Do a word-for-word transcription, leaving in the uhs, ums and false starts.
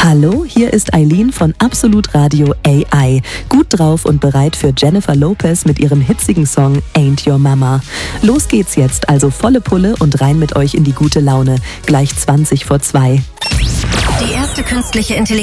Hallo, hier ist Eileen von Absolut Radio A I. Gut drauf und bereit für Jennifer Lopez mit ihrem hitzigen Song Ain't Your Mama. Los geht's jetzt, also volle Pulle und rein mit euch in die gute Laune. Gleich zwanzig vor zwei. Die erste künstliche Intelligenz